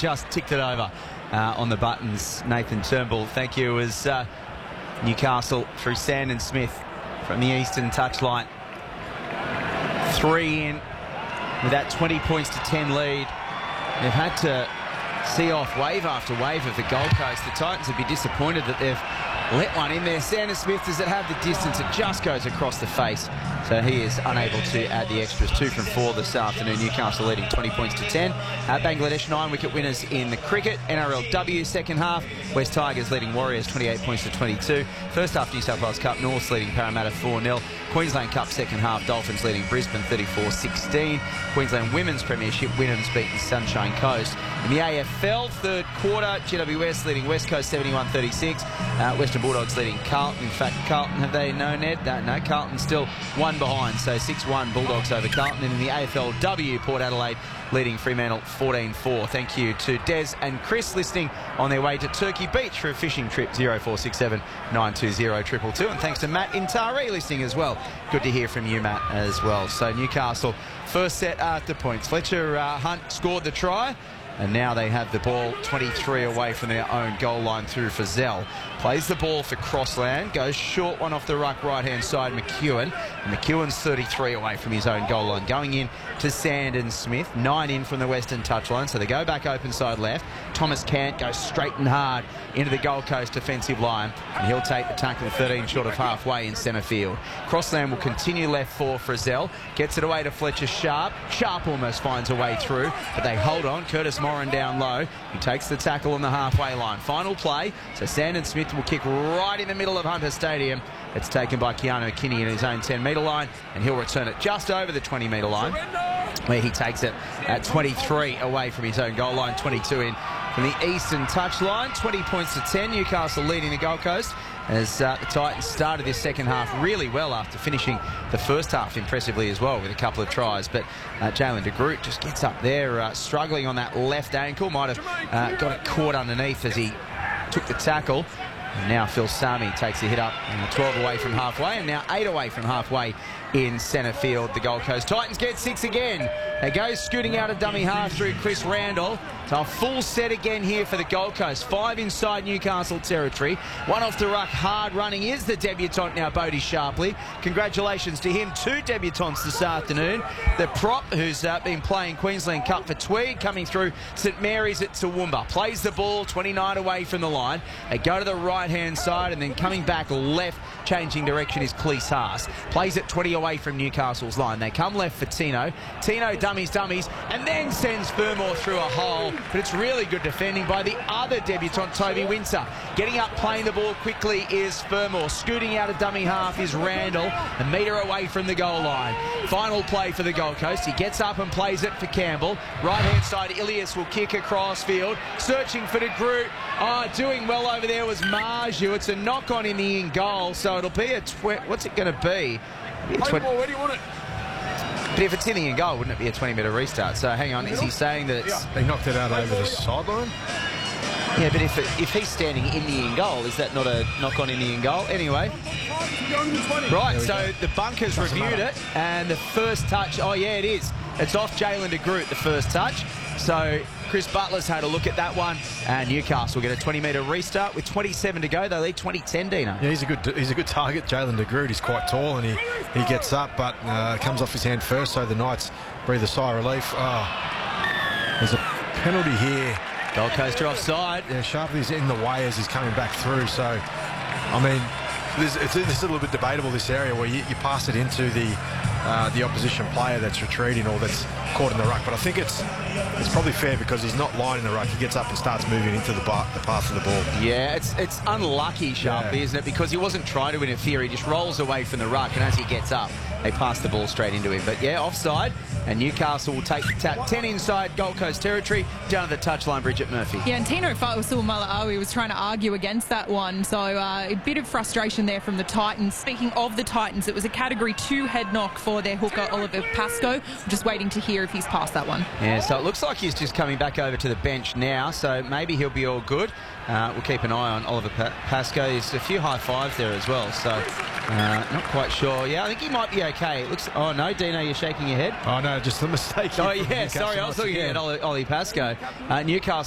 just ticked it over on the buttons. Nathan Turnbull, thank you. It was Newcastle through Sandon Smith from the eastern touchline. 3 in with that 20 points to 10 lead. They've had to see off wave after wave of the Gold Coast. The Titans would be disappointed that they've let one in there. Sandon Smith, does it have the distance? It just goes across the face. So he is unable to add the extras. 2 from 4 this afternoon. Newcastle leading 20 points to 10. Bangladesh 9-wicket winners in the cricket. NRLW second half. West Tigers leading Warriors 28 points to 22. First half New South Wales Cup. Norths leading Parramatta 4-0. Queensland Cup second half. Dolphins leading Brisbane 34-16. Queensland Women's Premiership. Wynnums beating Sunshine Coast. In the AFL third quarter, GWS leading West Coast 71-36. Western Bulldogs leading Carlton. In fact, Carlton, have they known Ed? No, Carlton still 1 behind, so 6-1 Bulldogs over Carlton. And in the AFLW, Port Adelaide leading Fremantle 14-4. Thank you to Des and Chris listening on their way to Turkey Beach for a fishing trip. 0467 920 222. And thanks to Matt in Taree listening as well. Good to hear from you, Matt, as well. So Newcastle first set after points. Fletcher Hunt scored the try. And now they have the ball 23 away from their own goal line through Fazell. Plays the ball for Crossland. Goes short one off the ruck right-hand side, McEwen. And McEwen's 33 away from his own goal line. Going in to Sandon Smith. 9 in from the western touchline. So they go back open side left. Thomas Cant goes straight and hard into the Gold Coast defensive line. And he'll take the tackle 13 short of halfway in centre field. Crossland will continue left for Frizzell. Gets it away to Fletcher Sharp. Sharp almost finds a way through. But they hold on. Curtis Moran down low. He takes the tackle on the halfway line. Final play. So Sandon Smith will kick right in the middle of Hunter Stadium. It's taken by Keanu McKinney in his own 10-metre line, and he'll return it just over the 20-metre line, where he takes it at 23 away from his own goal line, 22 in from the eastern touchline. 20 points to 10. Newcastle leading the Gold Coast as the Titans started this second half really well after finishing the first half impressively as well with a couple of tries. But Jalen de Groot just gets up there, struggling on that left ankle. Might have got it caught underneath as he took the tackle. And now Phil Sami takes a hit up, 12 away from halfway, and now 8 away from halfway in centre field. The Gold Coast Titans get 6 again. They go scooting out a dummy half through Chris Randall. So a full set again here for the Gold Coast. 5 inside Newcastle territory. 1 off the ruck, hard running is the debutant now, Bodie Sharpley. Congratulations to him. 2 debutants this afternoon. The prop, who's been playing Queensland Cup for Tweed, coming through St Mary's at Toowoomba. Plays the ball 29 away from the line. They go to the right-hand side, and then coming back left, changing direction is Cleese Haas. Plays it 20 away from Newcastle's line. They come left for Tino. Tino dummies, and then sends Fermor through a hole. But it's really good defending by the other debutant, Toby Windsor. Getting up, playing the ball quickly is Fermor. Scooting out a dummy half is Randall, a metre away from the goal line. Final play for the Gold Coast. He gets up and plays it for Campbell. Right-hand side, Ilias will kick across field. Searching for De Groot. Doing well over there was Marju. It's a knock-on in the in-goal, so it'll be a... What's it going to be? Where do you want it? But if it's in the in-goal, wouldn't it be a 20-metre restart? So hang on, is he saying that it's... They knocked it out over the sideline? Yeah, but if he's standing in the in-goal, is that not a knock-on in the in-goal? Anyway. Right, so the bunkers reviewed it, and the first touch... Oh, yeah, it is. It's off Jalen de Groot, the first touch. So Chris Butler's had a look at that one, and Newcastle get a 20-metre restart with 27 to go. They lead 20-10, Dino. Yeah, he's a good target, Jalen de Groot. He's quite tall, and he gets up, but comes off his hand first, so the Knights breathe a sigh of relief. There's a penalty here. Gold Coast are offside. Yeah, Sharpley's in the way as he's coming back through, so, I mean, it's a little bit debatable, this area where you pass it into the opposition player that's retreating or that's caught in the ruck. But I think it's probably fair because he's not lying in the ruck. He gets up and starts moving into the path of the ball. Yeah, it's unlucky, Sharpie, isn't it? Because he wasn't trying to interfere. He just rolls away from the ruck, and as he gets up, they pass the ball straight into him. But yeah, offside, and Newcastle will take the tap. 10 inside Gold Coast territory, down to the touchline, Bridget Murphy. Yeah, and Tino Fa'asuamaleaui was trying to argue against that one, so a bit of frustration there from the Titans. Speaking of the Titans, it was a Category 2 head knock for their hooker, Oliver Pascoe. I'm just waiting to hear if he's passed that one. Yeah, so it looks like he's just coming back over to the bench now, so maybe he'll be all good. We'll keep an eye on Oliver Pascoe. There's a few high fives there as well, so not quite sure. Yeah, I think he might be okay. It looks... Oh, no, Dino, you're shaking your head. Oh, no, just a mistake. Oh, yeah, sorry, I was looking at Ollie Pascoe. Newcastle